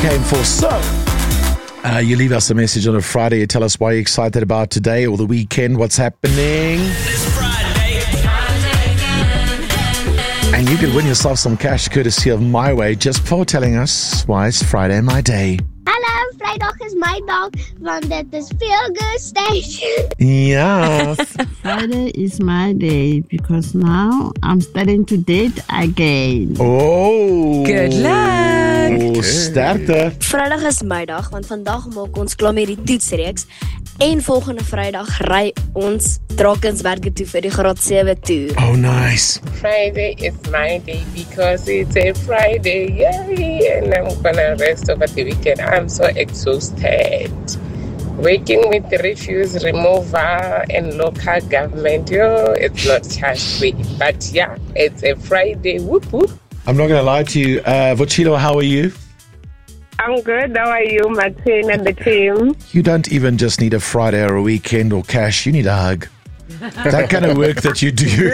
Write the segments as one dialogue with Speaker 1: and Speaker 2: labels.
Speaker 1: came for. So, you leave us a message on a Friday. You tell us why you're excited about today or the weekend, what's happening.
Speaker 2: It's Friday.
Speaker 1: And you could win yourself some cash courtesy of My Way just for telling us why it's Friday my day.
Speaker 3: Hallo, Vrydag is my dag, want dit is Feel Good Station.
Speaker 1: Ja.
Speaker 4: Friday is my day because now I'm starting to date again.
Speaker 1: Oh.
Speaker 5: Good luck.
Speaker 1: Sterkte.
Speaker 6: Vrydag is my dag, want vandag maak ons klaar met die toetsreeks. En volgende Vrydag ry ons Drakensberge toe vir die graad 7 toer.
Speaker 1: Oh, nice.
Speaker 7: Friday is my day because it's a Friday, yay, and I'm gonna rest over the weekend. I'm so exhausted. Working with the refuse remover and local government, it's not just me. But yeah, it's a Friday, whoop whoop.
Speaker 1: I'm not going to lie to you. Vuchilo, how are you?
Speaker 7: I'm good, how are you, Martin and the team?
Speaker 1: You don't even just need a Friday or a weekend or cash. You need a hug. That kind of work that you do.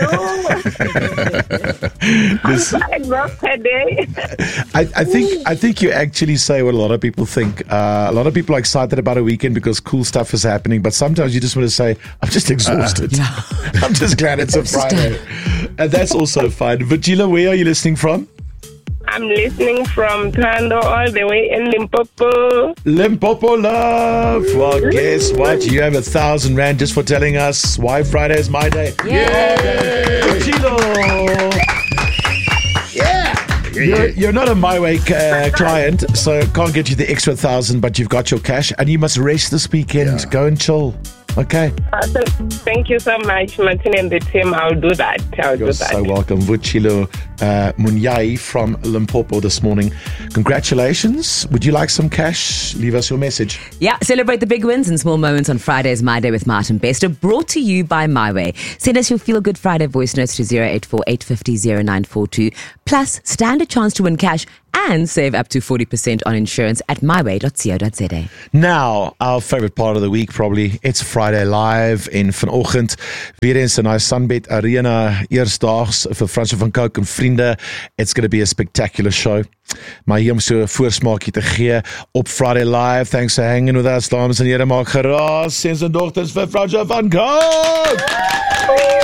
Speaker 1: I think you actually say what a lot of people think. A lot of people are excited about a weekend because cool stuff is happening, but sometimes you just want to say, I'm just exhausted. I'm just glad it's a Friday. And that's also fine. Vagila, where are you listening from?
Speaker 7: I'm listening from Tando all the way in Limpopo.
Speaker 1: Limpopo love. Well, guess what? You have 1,000 rand just for telling us why Friday is my day.
Speaker 5: Yay!
Speaker 1: Chilo. You're not a My Way client, so can't get you the extra 1,000, but you've got your cash, and you must rest this weekend. Yeah. Go and chill. Okay.
Speaker 7: Thank you so much, Martin and the team. I'll do that.
Speaker 1: You're so welcome. Vuchilo Munyai from Limpopo this morning. Congratulations. Would you like some cash? Leave us your message.
Speaker 5: Yeah, celebrate the big wins and small moments on Friday's My Day with Martin Bester, brought to you by My Way. Send us your Feel Good Friday voice notes to 084 850 0942. Plus, stand a chance to win cash and save up to 40% on insurance at myway.co.za.
Speaker 1: Now, our favorite part of the week probably, it's Friday Live en vanoggend weer eens in our Sunbet Arena eersdaags vir Fransje van Cooke en vriende. It's going to be a spectacular show. Maar hier om so 'n voorsmaakie te gee op Friday Live. Thanks for hanging with us, dames en here. Maak geraas, seuns en dogters vir Fransje van Cooke.